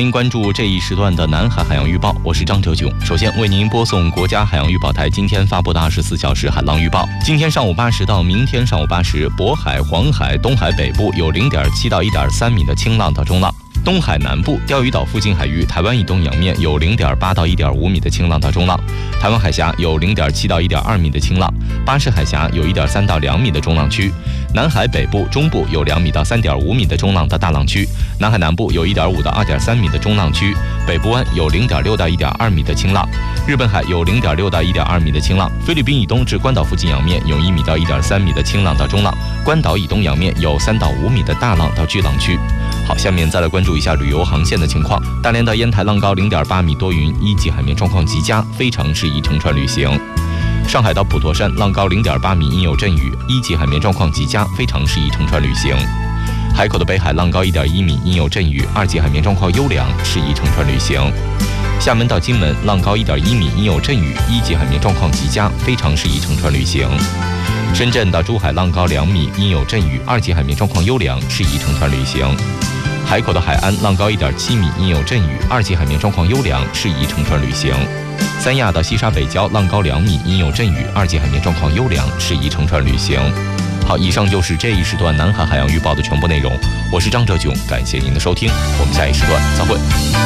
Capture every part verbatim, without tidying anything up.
您关注这一时段的南海海洋预报，我是张哲炯。首先为您播送国家海洋预报台今天发布的二十四小时海浪预报。今天上午八时到明天上午八时，渤海、黄海、东海北部有 零点七到一点三米的轻浪到中浪。东海南部、钓鱼岛附近海域、台湾以东洋面有 零点八到一点五米的轻浪到中浪，台湾海峡有 零点七到一点二米的轻浪，巴士海峡有一点三到两米的中浪区，南海北部、中部有两米到三点五米的中浪到大浪区，南海南部有一点五到二点三米的中浪区，北部湾有 零点六到一点二米的轻浪，日本海有 零点六到一点二米的轻浪，菲律宾以东至关岛附近洋面有一米到一点三米的轻浪到中浪，关岛以东洋面有三到五米的大浪到巨浪区。好，下面再来关注一下旅游航线的情况。大连到烟台浪高 零点八米多云，一级海面状况极佳，非常适宜乘船旅行。上海到普陀山浪高 零点八米，阴有阵雨，一级海面状况极佳，非常适宜乘船旅行。海口的北海浪高 一点一米，阴有阵雨，二级海面状况优良，适宜乘船旅行。厦门到金门浪高 一点一米，阴有阵雨，一级海面状况极佳，非常适宜乘船旅行。深圳到珠海浪高两米，阴有阵雨，二级海面状况优良，适宜乘船旅行。海口的海安浪高 一点七米，阴有阵雨，二级海面状况优良，适宜乘船旅行。三亚到西沙北礁浪高两米，阴有阵雨，二级海面状况优良，适宜乘船旅行。好，以上就是这一时段南海海洋预报的全部内容。我是张哲炯，感谢您的收听，我们下一时段再会。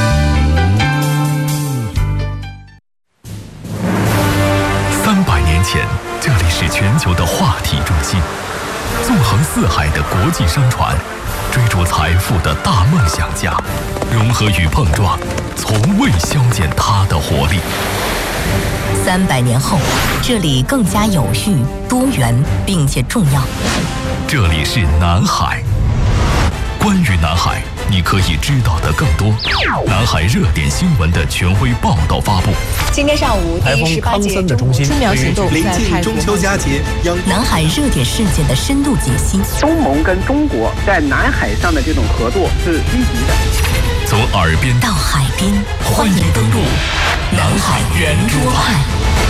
三百年前，这里是全球的话题中心，纵横四海的国际商船，追逐财富的大梦想家，融合与碰撞，从未消减它的活力。 三百年后，这里更加有序、多元，并且重要。 这里是南海。关于南海，你可以知道的更多。南海热点新闻的权威报道发布。 今天上午，第十八届中春苗行动临近中秋佳节， 南海热点事件的深度解析。 东盟跟中国在南海上的这种合作是积极的。 从耳边到海边， 欢迎登陆南海圆桌派。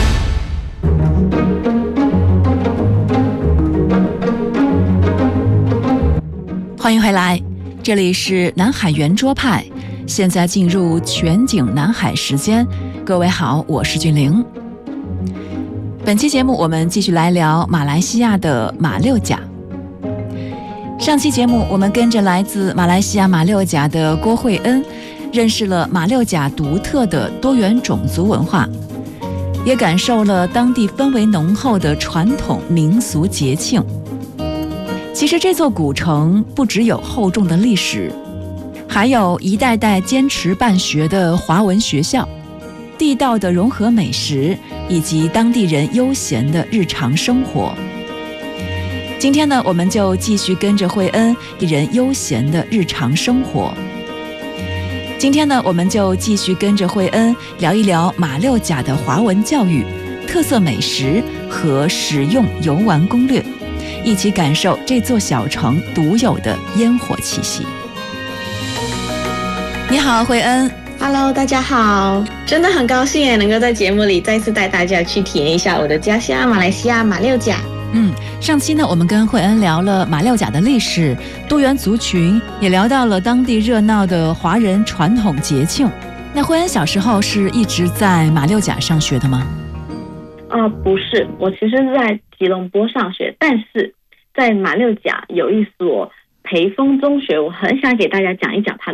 欢迎回来，这里是南海圆桌派，现在进入全景南海时间。各位好，我是俊玲。本期节目我们继续来聊马来西亚的马六甲。上期节目我们跟着来自马来西亚马六甲的郭慧恩，认识了马六甲独特的多元种族文化，也感受了当地氛围浓厚的传统民俗节庆。其实这座古城不只有厚重的历史，还有一代代坚持办学的华文学校，地道的融合美食，以及当地人悠闲的日常生活。今天呢，我们就继续跟着慧恩一人悠闲的日常生活。今天呢，我们就继续跟着慧恩聊一聊马六甲的华文教育、特色美食和实用游玩攻略，一起感受这座小城独有的烟火气息。你好，慧恩。 Hello， 大家好，真的很高兴也能够在节目里再次带大家去体验一下我的家乡马来西亚马六甲。 嗯，上期呢，我们跟慧恩聊了马六甲的历史、多元族群，也聊到了当地热闹的华人传统节庆。那慧恩小时候是一直在马六甲上学的吗？ 呃，不是，我其实是在吉隆坡上学，但是在马六甲有一所培丰中学，我很想给大家讲一讲它